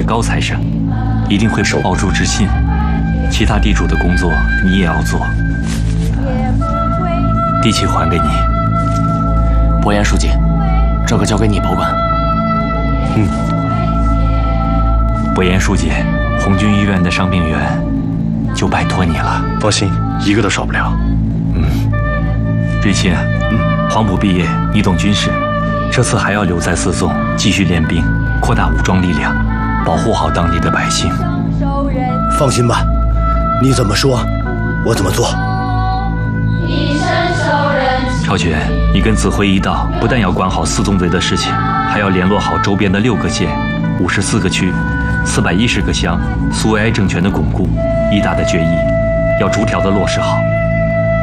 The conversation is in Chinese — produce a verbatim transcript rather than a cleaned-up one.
高材生，一定会守奥助之心。其他地主的工作你也要做，地契还给你。 伯颜书记，这个交给你保管。 嗯。伯颜书记，红军医院的伤病员就拜托你了。 放心，一个都少不了。 嗯。瑞钦，嗯，黄埔毕业，你懂军事，这次还要留在四纵继续练兵，扩大武装力量，保护好当地的百姓。 放心吧，你怎么说，我怎么做。 超群，你跟指挥一道，不但要管好四纵队的事情，还要联络好周边的六个县、五十四个区、四百一十个乡，苏维埃政权的巩固，一大的决议要逐条的落实好。